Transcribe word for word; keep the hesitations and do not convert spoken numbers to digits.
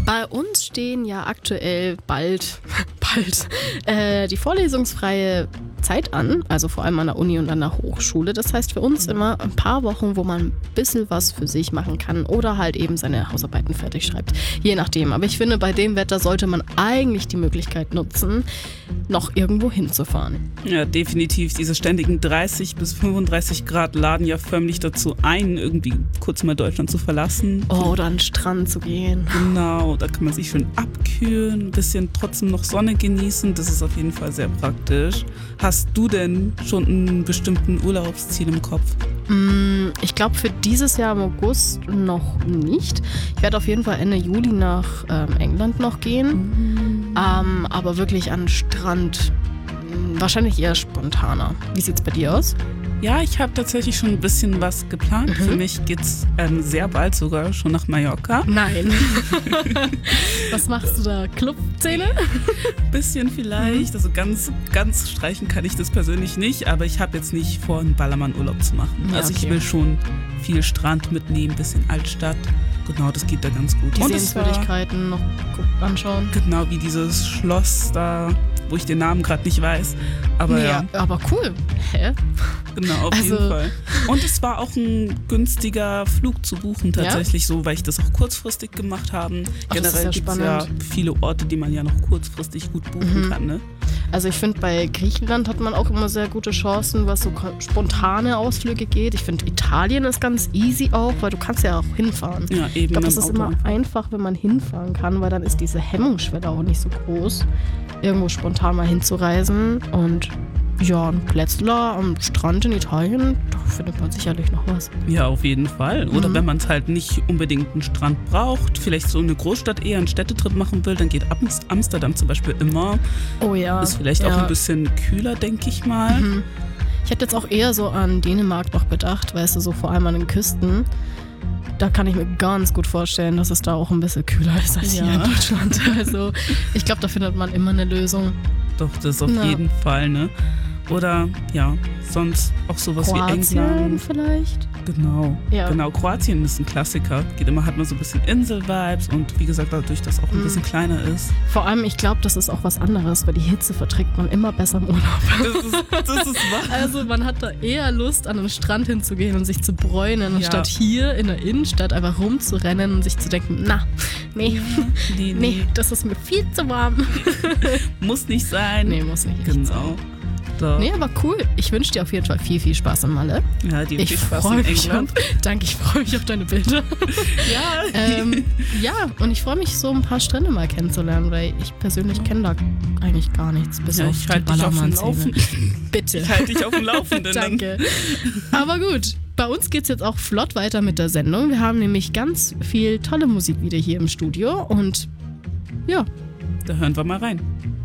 Bei uns stehen ja aktuell bald, bald äh, die vorlesungsfreie Zeit an, also vor allem an der Uni und an der Hochschule. Das heißt für uns immer ein paar Wochen, wo man ein bisschen was für sich machen kann oder halt eben seine Hausarbeiten fertig schreibt. Je nachdem. Aber ich finde, bei dem Wetter sollte man eigentlich die Möglichkeit nutzen, noch irgendwo hinzufahren. Ja, definitiv. Diese ständigen dreißig bis fünfunddreißig Grad laden ja förmlich dazu ein, irgendwie kurz mal Deutschland zu verlassen. Oh, oder an den Strand zu gehen. Genau, da kann man sich schön abkühlen, ein bisschen trotzdem noch Sonne genießen. Das ist auf jeden Fall sehr praktisch. Hast du denn schon einen bestimmten Urlaubsziel im Kopf? Ich glaube für dieses Jahr im August noch nicht. Ich werde auf jeden Fall Ende Juli nach ähm, England noch gehen. Mhm. Ähm, aber wirklich an den Strand wahrscheinlich eher spontaner. Wie sieht's bei dir aus? Ja, ich habe tatsächlich schon ein bisschen was geplant. Mhm. Für mich geht's ähm, sehr bald sogar schon nach Mallorca. Nein. Was machst du da? Clubszene? Bisschen vielleicht. Mhm. Also ganz, ganz streichen kann ich das persönlich nicht. Aber ich habe jetzt nicht vor, einen Ballermann-Urlaub zu machen. Ja, also okay. Ich will schon viel Strand mitnehmen, bisschen Altstadt. Genau, das geht da ganz gut. Die Und Sehenswürdigkeiten noch anschauen. Genau, wie dieses Schloss da, wo ich den Namen gerade nicht weiß. Aber nee, ja. Aber cool. Hä? Genau, auf also, jeden Fall. Und es war auch ein günstiger Flug zu buchen tatsächlich, ja? So, weil ich das auch kurzfristig gemacht habe. Ach, generell ja gibt es ja viele Orte, die man ja noch kurzfristig gut buchen mhm. kann, ne? Also ich finde, bei Griechenland hat man auch immer sehr gute Chancen, was so spontane Ausflüge geht. Ich finde, Italien ist ganz easy auch, weil du kannst ja auch hinfahren. Ja, eben. Ich glaube, das ist immer einfach, wenn man hinfahren kann, weil dann ist diese Hemmungsschwelle auch nicht so groß, irgendwo spontan mal hinzureisen. Und ja, ein Plätzler am Strand in Italien, da findet man sicherlich noch was. Ja, auf jeden Fall. Oder mhm. wenn man es halt nicht unbedingt einen Strand braucht, vielleicht so eine Großstadt eher einen Städtetrip machen will, dann geht Amsterdam zum Beispiel immer. Oh ja. Ist vielleicht ja. auch ein bisschen kühler, denke ich mal. Mhm. Ich hätte jetzt auch eher so an Dänemark noch gedacht, weißt du, so vor allem an den Küsten. Da kann ich mir ganz gut vorstellen, dass es da auch ein bisschen kühler ist als ja. hier in Deutschland. Also ich glaube, da findet man immer eine Lösung. Doch, das auf ja. jeden Fall, ne? Oder, ja, sonst auch sowas Kroatien wie England. vielleicht? Genau, ja. genau. Kroatien ist ein Klassiker. Geht immer, hat man so ein bisschen Insel-Vibes und wie gesagt, dadurch, dass es auch ein bisschen mm. kleiner ist. Vor allem, ich glaube, das ist auch was anderes, weil die Hitze verträgt man immer besser im Urlaub. Das ist, das ist wahr. Also man hat da eher Lust, an den Strand hinzugehen und sich zu bräunen, ja. anstatt hier in der Innenstadt einfach rumzurennen und sich zu denken, na, nee, ja, nee, nee, nee, das ist mir viel zu warm. Muss nicht sein. Nee, muss nicht genau. sein. So. Nee, aber cool. Ich wünsche dir auf jeden Fall viel, viel Spaß in Malle. Ja, dir ich viel Spaß in England. Auf, danke, ich freue mich auf deine Bilder. Ja. ähm, ja, und ich freue mich, so ein paar Strände mal kennenzulernen, weil ich persönlich kenne da eigentlich gar nichts. Bis ja, auf ich halte dich auf dem Laufenden. Bitte. Ich halte dich auf dem Laufenden. Danke. Aber gut, bei uns geht es jetzt auch flott weiter mit der Sendung. Wir haben nämlich ganz viel tolle Musik wieder hier im Studio und ja. Da hören wir mal rein.